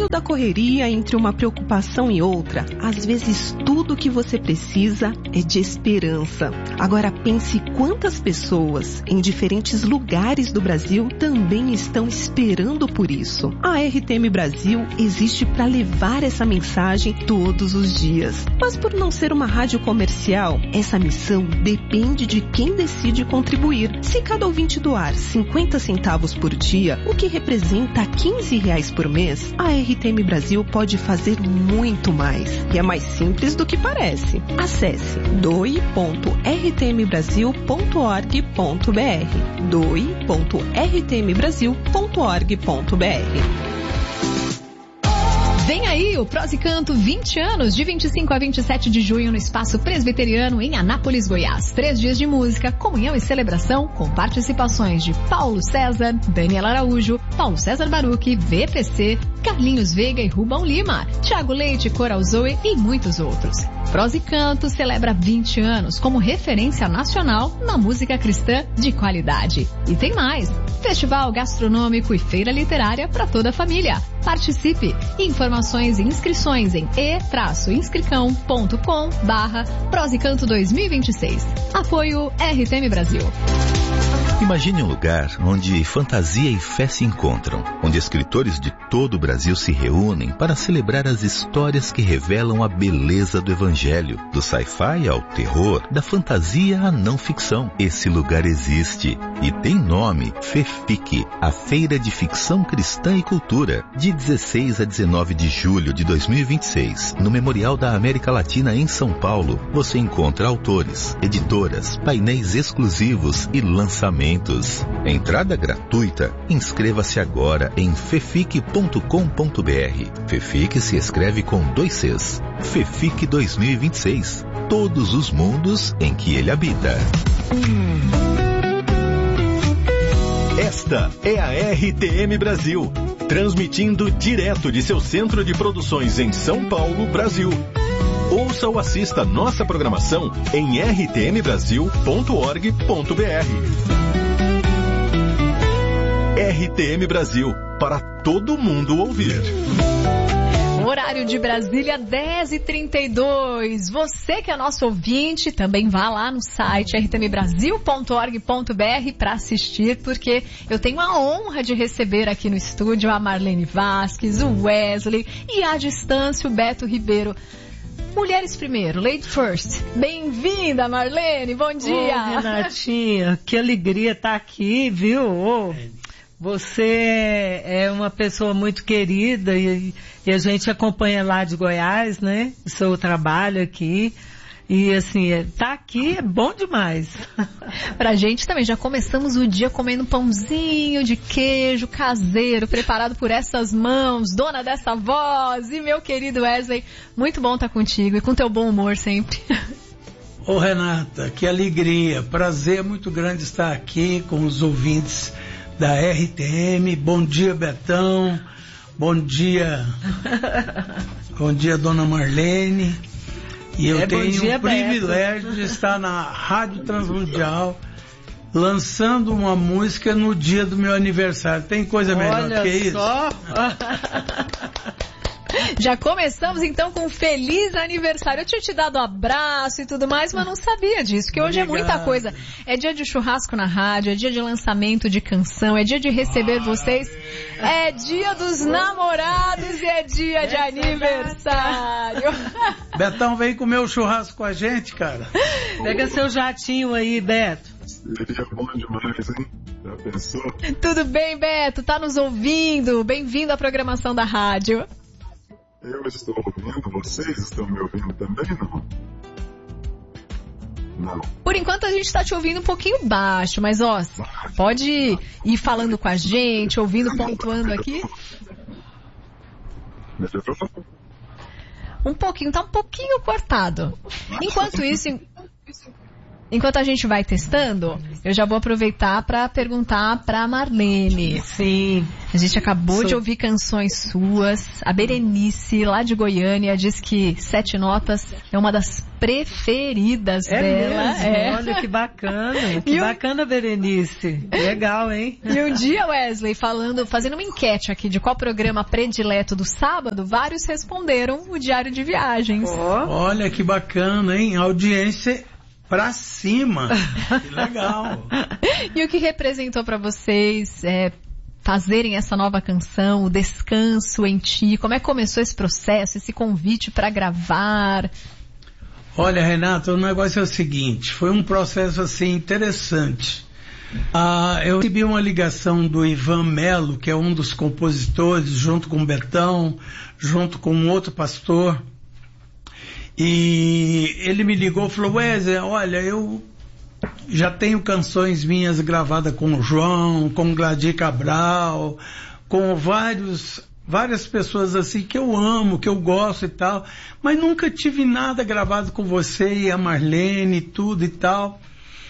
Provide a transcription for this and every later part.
da correria, entre uma preocupação e outra, às vezes tudo que você precisa é de esperança. Agora pense quantas pessoas em diferentes lugares do Brasil também estão esperando por isso. A RTM Brasil existe para levar essa mensagem todos os dias. Mas por não ser uma rádio comercial, essa missão depende de quem decide contribuir. Se cada ouvinte doar 50 centavos por dia, o que representa R$15 por mês, a RTM Brasil pode fazer muito mais. E é mais simples do que parece. Acesse doe.rtmbrasil.org.br doe.rtmbrasil.org.br. Vem aí o Prosa e Canto 20 anos, de 25 a 27 de junho no Espaço Presbiteriano em Anápolis, Goiás. 3 dias de música, comunhão e celebração com participações de Paulo César, Daniel Araújo, Paulo César Baruch, VPC, Carlinhos Veiga e Rubão Lima, Thiago Leite, Coral Zoe e muitos outros. Prosa e Canto celebra 20 anos como referência nacional na música cristã de qualidade. E tem mais, festival gastronômico e feira literária para toda a família. Participe! Informações e inscrições em e-inscricão.com/Prosa e Canto 2026. Apoio RTM Brasil. Imagine um lugar onde fantasia e fé se encontram, onde escritores de todo o Brasil se reúnem para celebrar as histórias que revelam a beleza do Evangelho, do sci-fi ao terror, da fantasia à não ficção. Esse lugar existe e tem nome: FEFIC, a Feira de Ficção Cristã e Cultura, de 16 a 19 de julho de 2026, no Memorial da América Latina em São Paulo. Você encontra autores, editoras, painéis exclusivos e lançamentos. Entrada gratuita. Inscreva-se agora em fefic.com.br. FEFIC se escreve com 2 Cs. FEFIC 2026. Todos os mundos em que ele habita. Esta é a RTM Brasil, transmitindo direto de seu centro de produções em São Paulo, Brasil. Ouça ou assista nossa programação em rtmbrasil.org.br. RTM Brasil, para todo mundo ouvir. Horário de Brasília, 10h32. Você que é nosso ouvinte, também vá lá no site rtmbrasil.org.br para assistir, porque eu tenho a honra de receber aqui no estúdio a Marlene Vasques, o Wesley e à distância o Beto Ribeiro. Mulheres primeiro, lady first. Bem-vinda, Marlene, bom dia. Ô, Renatinha, que alegria estar aqui, viu? Você é uma pessoa muito querida e a gente acompanha lá de Goiás, né? O seu trabalho aqui. E assim, tá aqui é bom demais. Pra gente também, já começamos o dia comendo pãozinho de queijo caseiro, preparado por essas mãos, dona dessa voz. E meu querido Wesley, muito bom estar contigo e com teu bom humor sempre. Ô Renata, que alegria, prazer muito grande estar aqui com os ouvintes da RTM. Bom dia, Betão. Bom dia, dona Marlene. E eu tenho o privilégio de estar na Rádio Transmundial lançando uma música no dia do meu aniversário. Tem coisa melhor que isso? Olha só! Já começamos então com um feliz aniversário. Eu tinha te dado um abraço e tudo mais, mas não sabia disso, porque hoje Obrigado. É muita coisa. É dia de churrasco na rádio, é dia de lançamento de canção, é dia de receber vocês, é dia dos namorados e é dia de aniversário. Betão, vem comer o churrasco com a gente, cara. Pega seu jatinho aí, Beto. Seria bom demais, hein? Já pensou? Tudo bem, Beto? Tá nos ouvindo? Bem-vindo à programação da rádio. Eu estou ouvindo, vocês estão me ouvindo também, não? Não. Por enquanto a gente tá te ouvindo um pouquinho baixo, mas ó, pode ir falando com a gente, ouvindo, pontuando aqui. Um pouquinho, tá um pouquinho cortado. Enquanto isso... Enquanto a gente vai testando, eu já vou aproveitar para perguntar para Marlene. Sim. A gente acabou de ouvir canções suas. A Berenice, lá de Goiânia, diz que 7 Notas é uma das preferidas dela. Mesmo? Olha que bacana. Que bacana, Berenice. Legal, hein? E um dia, Wesley, fazendo uma enquete aqui de qual programa predileto do sábado, vários responderam o Diário de Viagens. Olha que bacana, hein? Audiência pra cima. Que legal. E o que representou para vocês fazerem essa nova canção, o Descanso em Ti? Como é que começou esse processo, esse convite para gravar? Olha, Renata, o negócio é o seguinte, foi um processo assim interessante. Eu recebi uma ligação do Ivan Melo, que é um dos compositores, junto com o Betão, junto com um outro pastor. E ele me ligou e falou: Wesley, olha, eu já tenho canções minhas gravadas com o João, com o Gladir Cabral, com várias pessoas assim que eu amo, que eu gosto e tal, mas nunca tive nada gravado com você e a Marlene e tudo e tal.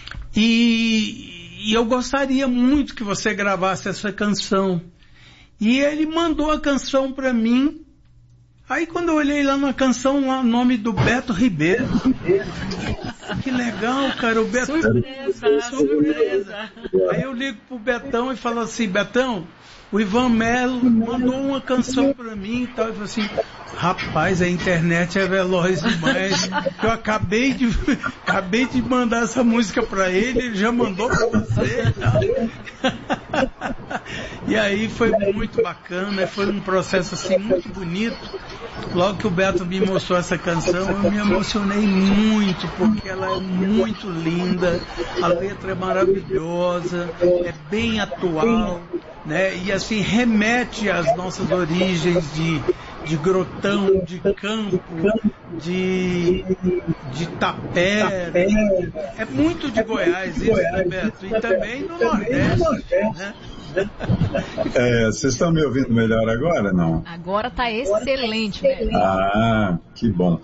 E eu gostaria muito que você gravasse essa canção. E ele mandou a canção para mim. Aí quando eu olhei lá na canção, o nome do Beto Ribeiro. Que legal, cara, o Beto. Surpresa. Aí eu ligo pro Betão e falo assim: Betão, o Ivan Melo mandou uma canção pra mim e tal. Eu falei assim: rapaz, a internet é veloz demais. Eu acabei de mandar essa música pra ele já mandou pra você e tal. E aí foi muito bacana, foi um processo assim muito bonito. Logo que o Beto me mostrou essa canção, eu me emocionei muito, porque ela é muito linda, a letra é maravilhosa, é bem atual, né? E assim remete às nossas origens de grotão, de campo, de tapé. É muito de Goiás isso, né, Beto? E também do Nordeste, né? Vocês estão me ouvindo melhor agora, não? Agora tá excelente, velho. Ah, que bom.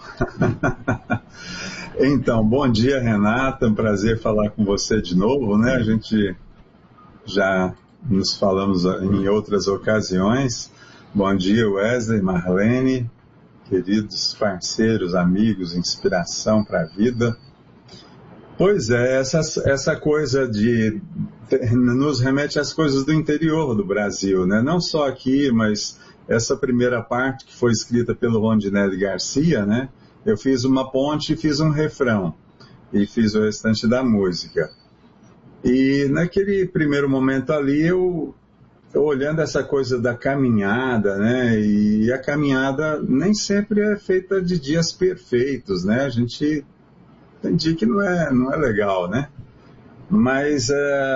Então, bom dia, Renata, um prazer falar com você de novo, né? A gente já nos falamos em outras ocasiões. Bom dia, Wesley, Marlene, queridos parceiros, amigos, inspiração para a vida. Pois é, essa coisa nos remete às coisas do interior do Brasil, né? Não só aqui, mas essa primeira parte que foi escrita pelo Rondinelli Garcia, né? Eu fiz uma ponte e fiz um refrão, e fiz o restante da música. E naquele primeiro momento ali, eu olhando essa coisa da caminhada, né? E a caminhada nem sempre é feita de dias perfeitos, né? A gente tem dia que não é legal, né? Mas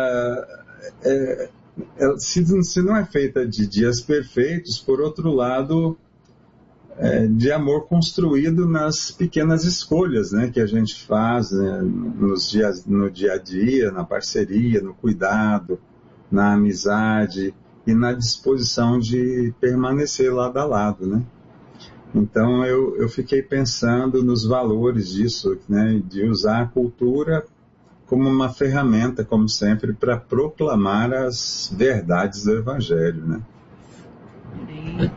se não é feita de dias perfeitos, por outro lado, de amor construído nas pequenas escolhas, né, que a gente faz, né, no dia a dia, na parceria, no cuidado, na amizade e na disposição de permanecer lado a lado, né? Então eu fiquei pensando nos valores disso, né, de usar a cultura como uma ferramenta, como sempre, para proclamar as verdades do Evangelho, né? Amém.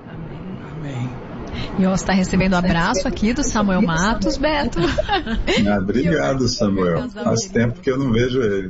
E você está recebendo abraço aqui do Samuel Matos, Beto. Obrigado, Samuel. Faz tempo que eu não vejo ele.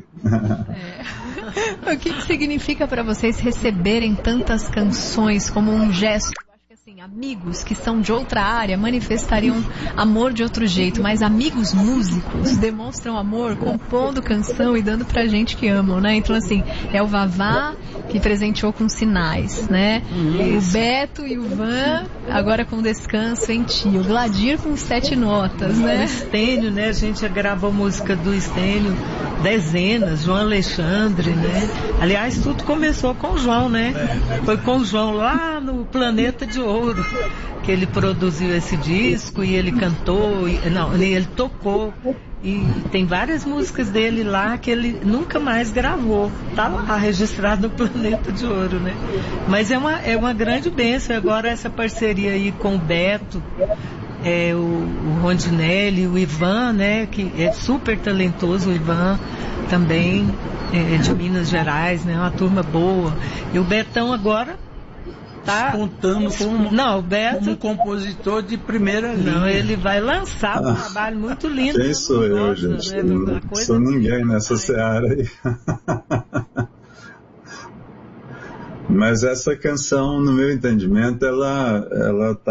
O que significa para vocês receberem tantas canções como um gesto? Assim, amigos que são de outra área manifestariam amor de outro jeito, mas amigos músicos demonstram amor compondo canção e dando pra gente que amam, né? Então, assim, é o Vavá que presenteou com Sinais, né? O Beto e o Van agora com Descanso em Ti, o Gladir com 7 Notas, né? O Estênio, né? A gente gravou música do Estênio, dezenas, João Alexandre, né? Aliás, tudo começou com o João, né? Foi com o João lá no Planeta de Ouro que ele produziu esse disco e ele cantou, ele tocou, e tem várias músicas dele lá que ele nunca mais gravou, tá lá registrado no Planeta de Ouro, né? Mas é uma grande bênção agora essa parceria aí com o Beto, o Rondinelli, o Ivan, né, que é super talentoso, o Ivan também, de Minas Gerais, né, uma turma boa. E o Betão agora tá contando o Beto, como compositor de primeira linha. Não, ele vai lançar um trabalho muito lindo. Quem sou eu, gente? Né? Não sou ninguém nessa seara aí. Mas essa canção, no meu entendimento, ela tá